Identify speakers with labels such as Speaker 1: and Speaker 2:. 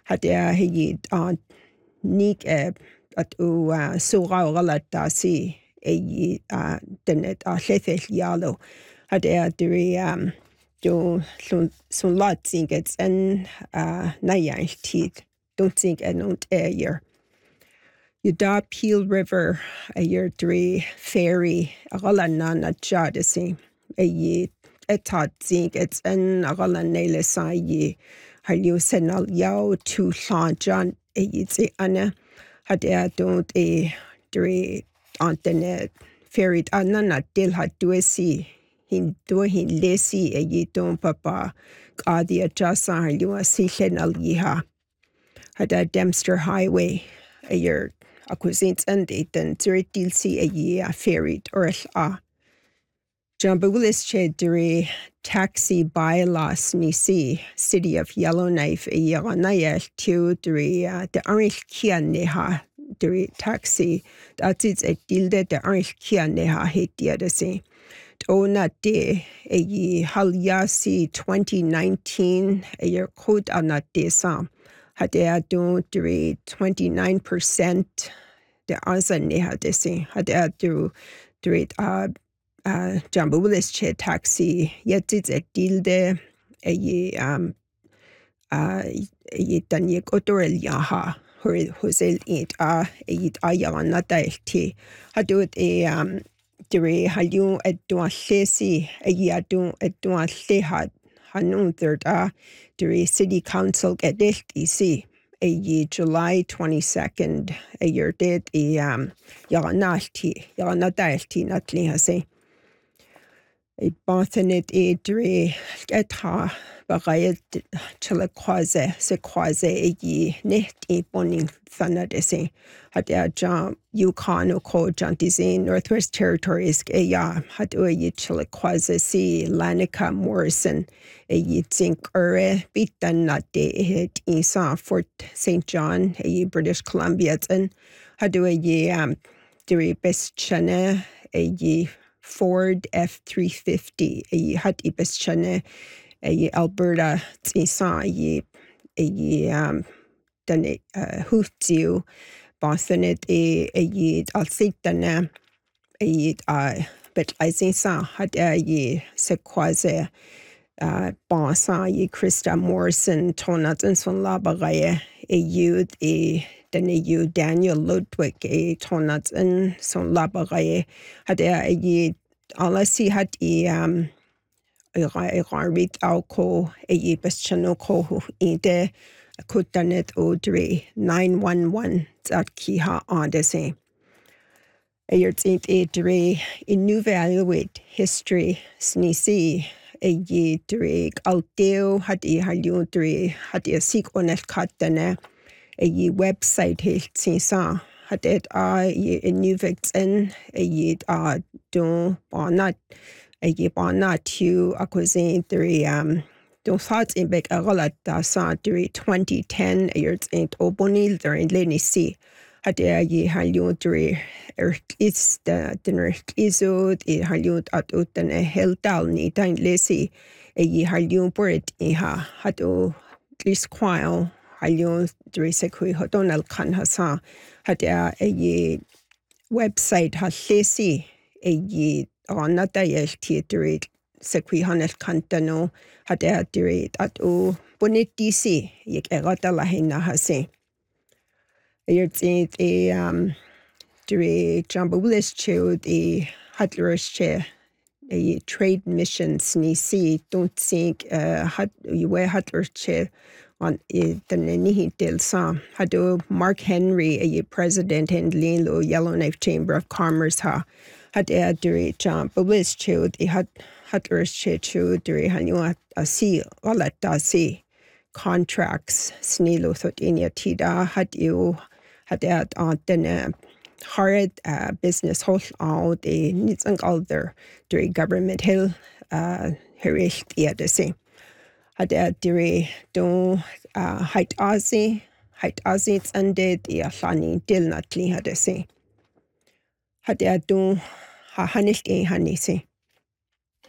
Speaker 1: hadea higi nik at sura galatasi denet lethel yalo hadea diri do sun lot gets en nayan teeth don't think and don't year. Yuda Peel River a year dri ferry agalana na jadisi a ye etat zink it's en agalanele sa ye harliu senal yao to Sean John a yitsi anna hadea don't dri antenet ferried anana dil had duesi hin lesi a ye don't papa adia jasa harliu si senal yiha hada Dempster Highway a year acquisins and then ziritil si a year ferried or Jambulis Chedri taxi bylaws nisi city of Yellowknife a yeranaya to the Arish Kia neha dri taxi that is a dilde the Arish Kia neha hit the other say. Ona de a ye halyasi 2019 a year code anat de sam. Hadea do 29% the azan neha de say. Hadea do Jambulis che taxi yet it's a dilde a ye tanye kotorel yaha hosel it ayawanata ti hadut diri halyu edwa lesi a yadu edwa lehad hanun third diri city council edit ec a ye July 22nd a year did yawanati natli hase a Barthanet dri etha bagayet chilakwaze sekwaze a ye net e boning thanadese hadea jam Yukon ko jantizin Northwest Territories ya hadu ye chilakwaze si Lanica Morrison a ye think bitan na de hit isa Fort St. John a ye British Columbia and hadu ye dri best chane a ye Ford F-350 a ye hat ibes chane a ye Alberta isa ye dane huftiu Bostonit a ye alsitana a ye bet isa had a ye sekwaze bonsa ye Krista Morrison tonat and son labagaye a youth dane Daniel Ludwig a tonat and son labagaye had a ye alasi had rit alko a ye beschanoko ide kutanet odre 911 at kiha odese a yertint edre inuvaluate history snisi a ye dre alteo hadi haludre hadi sik onet katane a ye website hiltsa hadet ye inuvix en a ye don bonat a ye bonat to acquisition three don't thoughts in big agolat sa during 2010 years in obonil during lenisi had ye haludre is the dinner isod e halud at utan a heldal ni tain lesi a ye halud bord iha hado lisquile halud dre sekui hodonal kan hasa had a ye website has lesi a ye anata yel theatre sekui hanel kantano had a direct at o bonit DC yek erata lahina hase yerts a dire jambulis che the hutlerish che a trade missions ni see don't think had you were hutlerish che on the nihi del sa hado Mark Henry a president and Lilo Yellowknife Chamber of Commerce had a dire jambulis che the hutlerish che chu dire hanu a see all at see contracts snilo thotinia tida had you had at den hard business whole all the needs and all their during government hill herish the same had at diri do height Aussie it's ended the fani dil natli had a say had at do ha hanish hanisi